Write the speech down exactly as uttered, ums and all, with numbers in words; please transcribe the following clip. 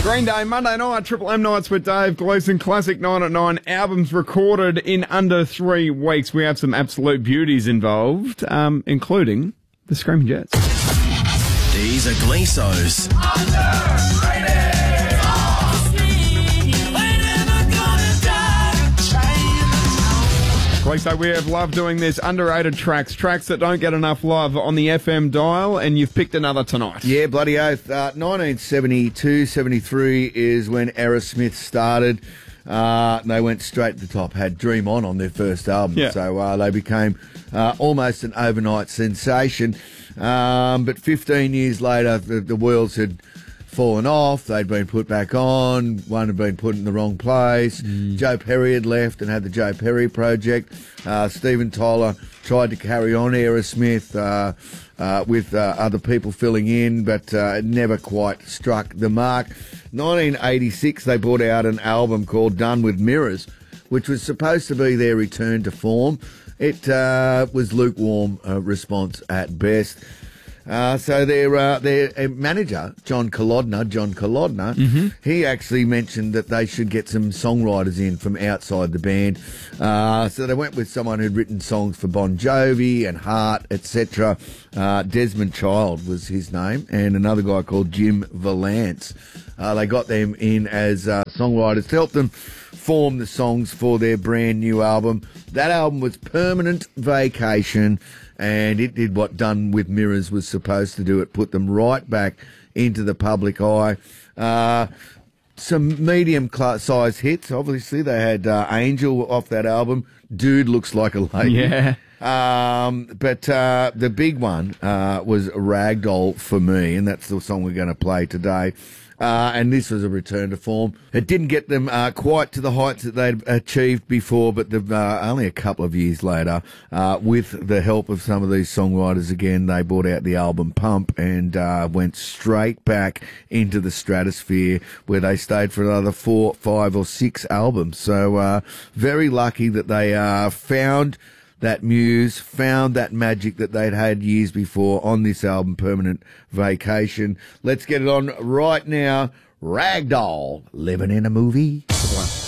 Green Day, Monday night, Triple M Nights with Dave Gleeson, Classic nine at nine, albums recorded in under three weeks. We have some absolute beauties involved, um, including the Screaming Jets. These are Gleesos. So we have loved doing this, underrated tracks, tracks that don't get enough love on the F M dial, and you've picked another tonight. Yeah, bloody oath. Uh, nineteen seventy-two seventy-three is when Aerosmith started. Uh, they went straight to the top, had Dream On on their first album. Yeah. So uh, they became uh, almost an overnight sensation. Um, but fifteen years later, the, the wheels had fallen off. They'd been put back on. One had been put in the wrong place. Mm. Joe Perry had left and had the Joe Perry Project. Uh, Steven Tyler tried to carry on Aerosmith uh, uh, with uh, other people filling in, but uh, it never quite struck the mark. nineteen eighty-six, they brought out an album called Done With Mirrors, which was supposed to be their return to form. It uh, was lukewarm uh, response at best. Uh, so their uh, their uh, manager, John Kolodner, John Kolodner, mm-hmm. he actually mentioned that they should get some songwriters in from outside the band. Uh, so they went with someone who'd written songs for Bon Jovi and Heart, et cetera. Uh, Desmond Child was his name, and another guy called Jim Valance. Uh, they got them in as uh, songwriters to help them form the songs for their brand new album. That album was Permanent Vacation, and it did what Done With Mirrors was supposed to do. It put them right back into the public eye. Uh, some medium-sized hits. Obviously, they had uh, Angel off that album. Dude Looks Like a Lady. Yeah. Um, but uh, the big one uh, was Ragdoll for me, and that's the song we're going to play today. Uh, and this was a return to form. It didn't get them uh, quite to the heights that they'd achieved before, but the, uh, only a couple of years later, uh, with the help of some of these songwriters again, they brought out the album Pump and uh, went straight back into the stratosphere, where they stayed for another four, five or six albums. So uh, very lucky that they uh, found that muse, found that magic that they'd had years before on this album, Permanent Vacation. Let's get it on right now. Ragdoll, living in a movie.